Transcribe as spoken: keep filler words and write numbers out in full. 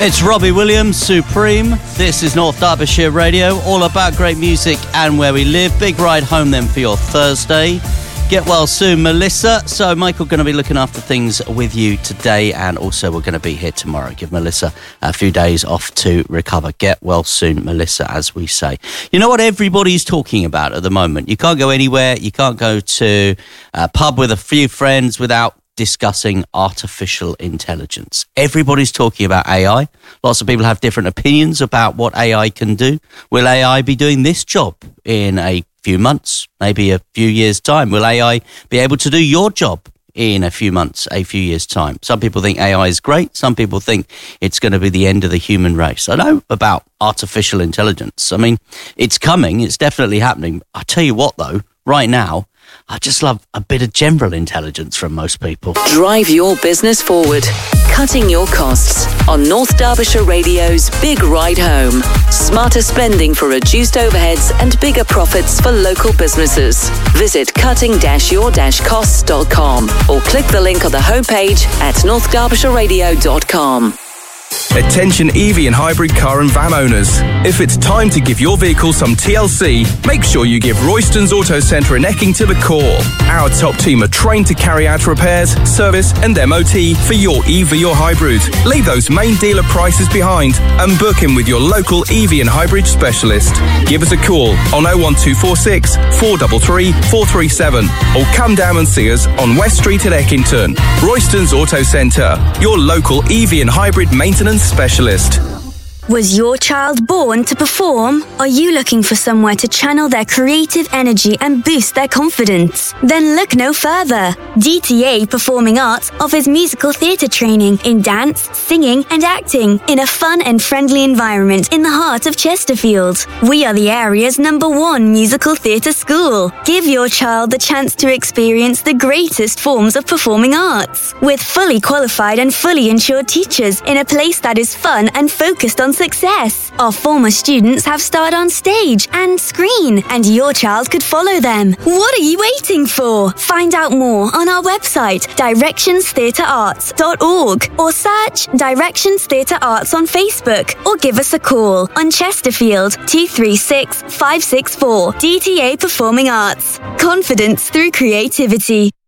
It's Robbie Williams, Supreme. This is North Derbyshire Radio, all about great music and where we live. Big ride home then for your Thursday. Get well soon, Melissa. So Michael going to be looking after things with you today, and also we're going to be here tomorrow. Give Melissa a few days off to recover. Get well soon, Melissa, as we say. You know what everybody's talking about at the moment? You can't go anywhere. You can't go to a pub with a few friends without discussing artificial intelligence. Everybody's talking about A I. Lots of people have different opinions about what A I can do. Will A I be doing this job in a few months, maybe a few years' time? Will A I be able to do your job in a few months, a few years' time? Some people think A I is great. Some people think it's going to be the end of the human race. I know about artificial intelligence. I mean, it's coming. It's definitely happening. I tell you what, though, right now, I just love a bit of general intelligence from most people. Drive your business forward. Cutting your costs on North Derbyshire Radio's Big Ride Home. Smarter spending for reduced overheads and bigger profits for local businesses. Visit cutting your costs dot com or click the link on the homepage at north derbyshire radio dot com. Attention E V and hybrid car and van owners. If it's time to give your vehicle some T L C, make sure you give Royston's Auto Centre in Eckington a call. Our top team are trained to carry out repairs, service and M O T for your E V or hybrid. Leave those main dealer prices behind and book in with your local E V and hybrid specialist. Give us a call on oh one two four six, four three three, four three seven or come down and see us on West Street at Eckington. Royston's Auto Centre, your local E V and hybrid maintenance specialist. Was your child born to perform? Are you looking for somewhere to channel their creative energy and boost their confidence? Then look no further. D T A Performing Arts offers musical theatre training in dance, singing and acting in a fun and friendly environment in the heart of Chesterfield. We are the area's number one musical theatre school. Give your child the chance to experience the greatest forms of performing arts with fully qualified and fully insured teachers in a place that is fun and focused on success. Our former students have starred on stage and screen, and your child could follow them. What are you waiting for? Find out more on our website, directions theatre arts dot org, or search Directions Theatre Arts on Facebook, or give us a call on Chesterfield two three six, five six four. D T A Performing Arts. Confidence through creativity.